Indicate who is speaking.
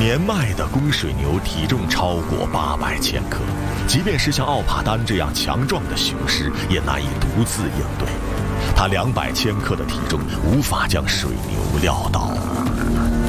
Speaker 1: 年迈的公水牛体重超过800千克，即便是像奥帕丹这样强壮的雄狮，也难以独自应对。它200千克的体重无法将水牛撂倒。